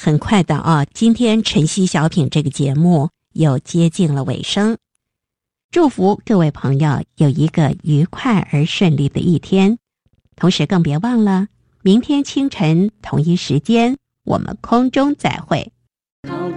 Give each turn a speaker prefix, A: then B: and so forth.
A: 很快的啊，今天晨曦小品这个节目又接近了尾声。祝福各位朋友有一个愉快而顺利的一天，同时更别忘了明天清晨同一时间我们空中再会。
B: 靠